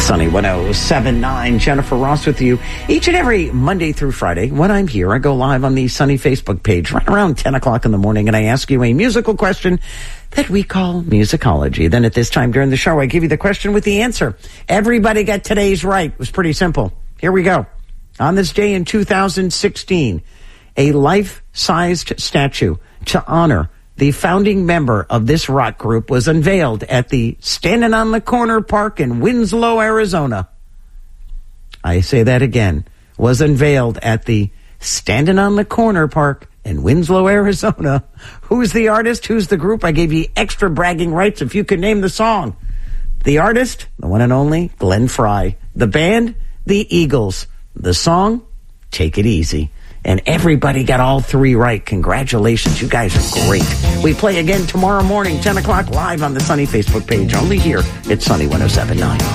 Sunny 107.9, Jennifer Ross with you each and every Monday through Friday. When I'm here, I go live on the Sunny Facebook page right around 10 o'clock in the morning, and I ask you a musical question that we call musicology. Then at this time during the show, I give you the question with the answer. Everybody got today's right. It was pretty simple. Here we go. On this day in 2016, a life-sized statue to honor the founding member of this rock group was unveiled at the Standing on the Corner Park in Winslow, Arizona. I say that again. Was unveiled at the Standing on the Corner Park in Winslow, Arizona. Who's the artist? Who's the group? I gave you extra bragging rights if you could name the song. The artist, the one and only, Glenn Frey. The band, the Eagles. The song, Take It Easy. And everybody got all three right. Congratulations. You guys are great. We play again tomorrow morning, 10 o'clock, live on the Sunny Facebook page. Only here at Sunny 107.9.